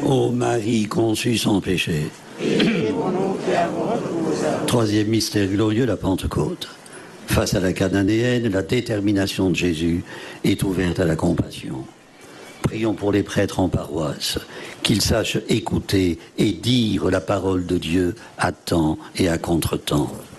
Ô Marie conçue sans péché. Priez pour nous qui avons recours aux œuvres. Troisième mystère glorieux, la Pentecôte. Face à la Cananéenne, la détermination de Jésus est ouverte à la compassion. Prions pour les prêtres en paroisse, qu'ils sachent écouter et dire la parole de Dieu à temps et à contre-temps.